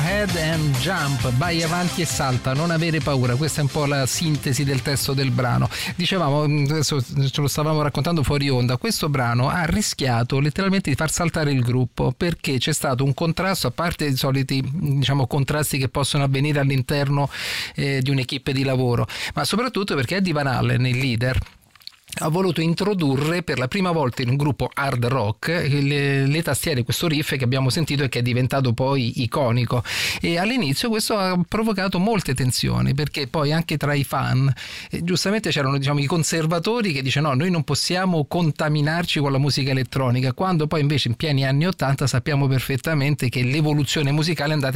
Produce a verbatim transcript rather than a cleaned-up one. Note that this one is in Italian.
ahead and jump, vai avanti e salta, non avere paura. Questa è un po' la sintesi del testo del brano. Dicevamo, adesso ce lo stavamo raccontando fuori onda, questo brano ha rischiato letteralmente di far saltare il gruppo, perché c'è stato un contrasto, a parte i soliti, diciamo, contrasti che possono avvenire all'interno eh, di un'equipe di lavoro, ma soprattutto perché Eddie Van Halen, il leader, ha voluto introdurre per la prima volta in un gruppo hard rock le, le tastiere, questo riff che abbiamo sentito e che è diventato poi iconico, e all'inizio questo ha provocato molte tensioni, perché poi anche tra i fan eh, giustamente c'erano, diciamo, i conservatori che dicono no, noi non possiamo contaminarci con la musica elettronica, quando poi invece in pieni anni ottanta sappiamo perfettamente che l'evoluzione musicale è andata